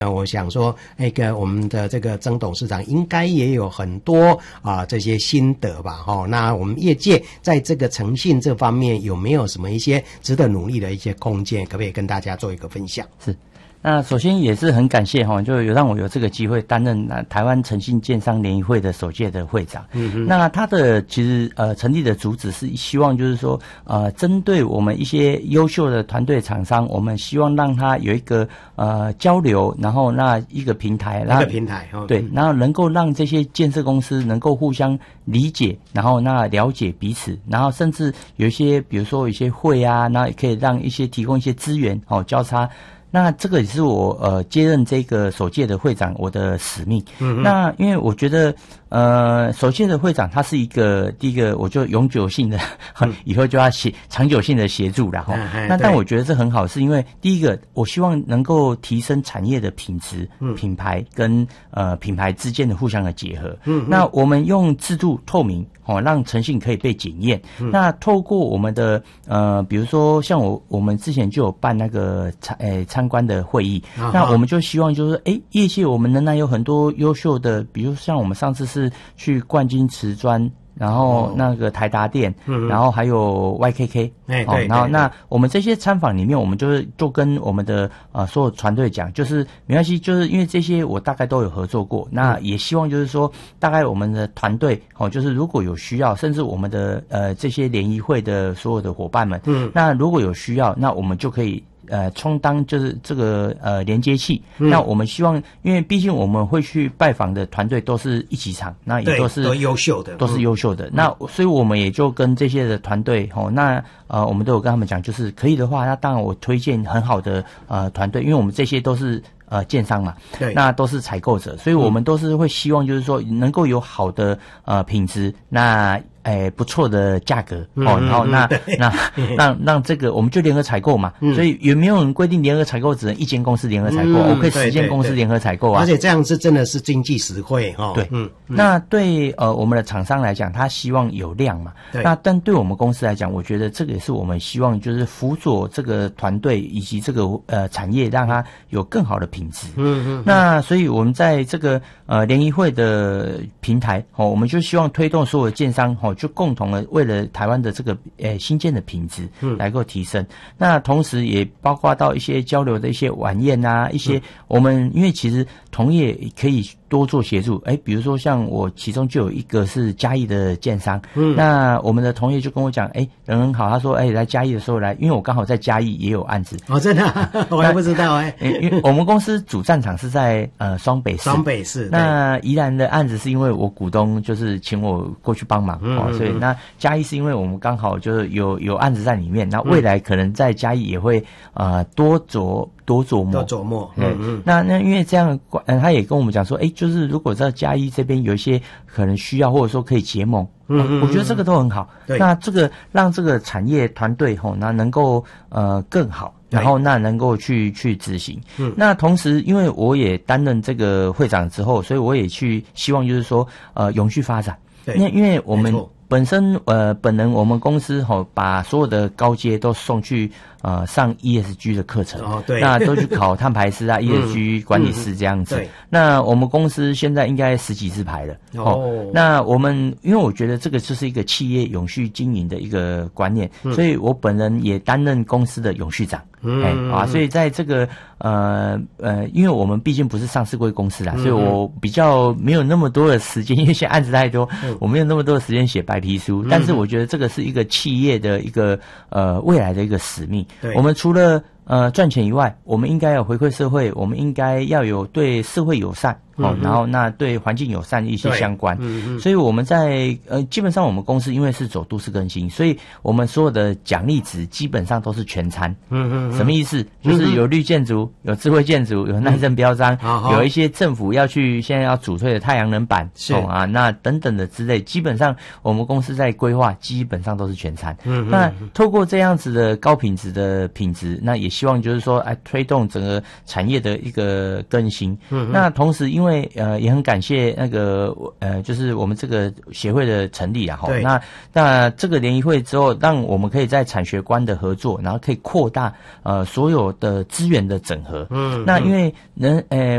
我想说，我们的这个曾董事长应该也有很多这些心得吧，那我们业界在这个诚信这方面有没有什么一些值得努力的一些空间，可不可以跟大家做一个分享？ 是。那首先也是很感谢就有让我有这个机会担任台湾诚信建商联谊会的首届的会长。那他的其实成立的主旨是希望就是说针对我们一些优秀的团队厂商，我们希望让他有一个交流，然后那一个平台，对，然后能够让这些建设公司能够互相理解，然后那了解彼此，然后甚至有一些比如说有一些会啊，那也可以让一些提供一些资源交叉。那这个也是我接任这个首届的会长我的使命。那因为我觉得首届的会长他是第一个我就永久性的以后就要长久性的协助啦那但我觉得这很好，是因为第一个我希望能够提升产业的品质、品牌跟品牌之间的互相的结合。那我们用制度透明让诚信可以被检验。那透过我们的比如说像我们之前就有办那个参观的会议，那我们就希望就是业界我们仍然有很多优秀的，比如像我们上次是去冠金瓷砖，然后那个台达电，然后还有 YKK，然后那我们这些参访里面，我们就跟我们的所有团队讲，就是没关系，就是因为这些我大概都有合作过，那也希望就是说，大概我们的团队就是如果有需要，甚至我们的这些联谊会的所有的伙伴们，那如果有需要，那我们就可以充当就是这个连接器。那我们希望，因为毕竟我们会去拜访的团队都是一级厂，那也都是优秀的， 那所以我们也就跟这些的团队那我们都有跟他们讲，就是可以的话，那当然我推荐很好的团队，因为我们这些都是建商嘛，对，那都是采购者，所以我们都是会希望就是说能够有好的品质，那不错的价格然后让这个我们就联合采购嘛，所以也没有人规定联合采购只能一间公司联合采购，我可以10间公司联合采购啊， 而且这样是真的是经济实惠对，那对我们的厂商来讲，他希望有量嘛，那但对我们公司来讲，我觉得这个也是我们希望就是辅佐这个团队以及这个产业，让它有更好的品质。那所以我们在这个联谊会的平台我们就希望推动所有的建商就共同的为了台湾的这个新建的品质来够提升。那同时也包括到一些交流的一些晚宴啊，一些我们因为其实同业可以多做协助，比如说像我其中就有一个是嘉义的建商，那我们的同业就跟我讲，人很好，他说来嘉义的时候来，因为我刚好在嘉义也有案子。 真的我还不知道因为我们公司主战场是在双北市，那宜兰的案子是因为我股东就是请我过去帮忙所以那嘉义是因为我们刚好就是有案子在里面，那未来可能在嘉义也会多琢磨。那因为这样他也跟我们讲说就是如果在嘉义这边有一些可能需要，或者说可以结盟，我觉得这个都很好。那这个让这个产业团队那能够更好，然后那能够去执行。那同时因为我也担任这个会长之后，所以我也去希望就是说永续发展。因为我们本身本人我们公司把所有的高阶都送去上 ESG 的课程，那都去考碳排师啊ESG 管理师这样子。那我们公司现在应该10几支牌了那我们因为我觉得这个就是一个企业永续经营的一个观念，所以我本人也担任公司的永续长。所以在这个因为我们毕竟不是上市柜公司啦，所以我比较没有那么多的时间，因为现在案子太多，我没有那么多的时间写白皮书。但是我觉得这个是一个企业的一个未来的一个使命。我们除了赚钱以外，我们应该要回馈社会，我们应该要有对社会友善然后那对环境友善一些相关。所以我们在基本上我们公司因为是走都市更新，所以我们所有的奖励值基本上都是全餐。什么意思？就是有绿建筑，有智慧建筑，有耐震标章，有一些政府要去现在要主推的太阳能板那等等的之类，基本上我们公司在规划基本上都是全餐。那透过这样子的高品质的品质，那也希望就是说推动整个产业的一个更新。那同时因为为也很感谢那个就是我们这个协会的成立啊，那这个联谊会之后，让我们可以在产学官的合作，然后可以扩大所有的资源的整合。那因为